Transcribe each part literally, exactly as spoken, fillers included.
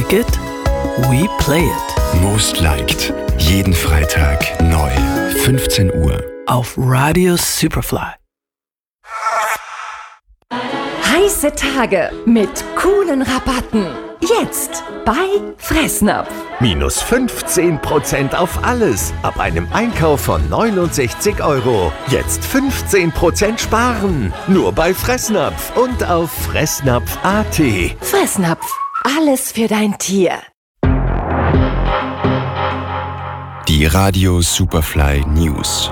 like it? We play it. Most Liked. Jeden Freitag neu. fünfzehn Uhr. Auf Radio Superfly. Heiße Tage mit coolen Rabatten. Jetzt bei Fressnapf. Minus fünfzehn Prozent auf alles. Ab einem Einkauf von neunundsechzig Euro. Jetzt fünfzehn Prozent sparen. Nur bei Fressnapf und auf fressnapf punkt a t. Fressnapf. Alles für dein Tier. Die Radio Superfly News.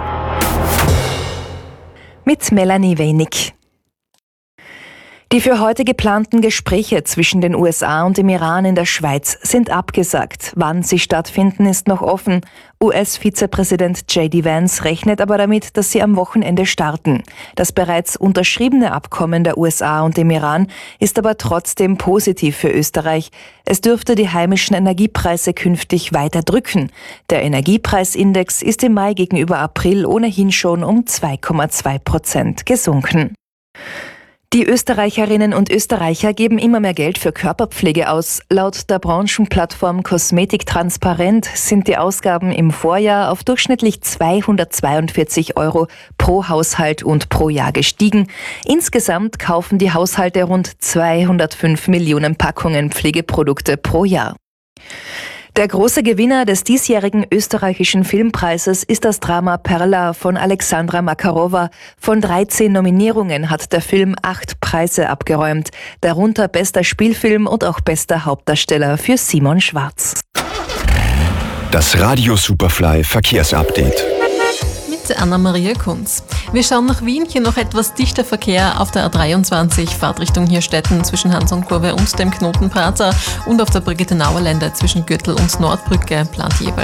Mit Melanie Wenig. Die für heute geplanten Gespräche zwischen den U S A und dem Iran in der Schweiz sind abgesagt. Wann sie stattfinden, ist noch offen. U S-Vizepräsident J D Vance rechnet aber damit, dass sie am Wochenende starten. Das bereits unterschriebene Abkommen der U S A und dem Iran ist aber trotzdem positiv für Österreich. Es dürfte die heimischen Energiepreise künftig weiter drücken. Der Energiepreisindex ist im Mai gegenüber April ohnehin schon um zwei Komma zwei Prozent gesunken. Die Österreicherinnen und Österreicher geben immer mehr Geld für Körperpflege aus. Laut der Branchenplattform Kosmetik Transparent sind die Ausgaben im Vorjahr auf durchschnittlich zweihundertzweiundvierzig Euro pro Haushalt und pro Jahr gestiegen. Insgesamt kaufen die Haushalte rund zweihundertfünf Millionen Packungen Pflegeprodukte pro Jahr. Der große Gewinner des diesjährigen österreichischen Filmpreises ist das Drama Perla von Alexandra Makarova. Von dreizehn Nominierungen hat der Film acht Preise abgeräumt, darunter bester Spielfilm und auch bester Hauptdarsteller für Simon Schwarz. Das Radio Superfly Verkehrsupdate. Mit Anna-Maria Kunz. Wir schauen nach Wien, hier noch etwas dichter Verkehr auf der A dreiundzwanzig, Fahrtrichtung Hirstetten zwischen Hansonkurve und dem Knoten Prater und auf der Brigitte-Nauer-Lände zwischen Gürtel und Nordbrücke plant jeweils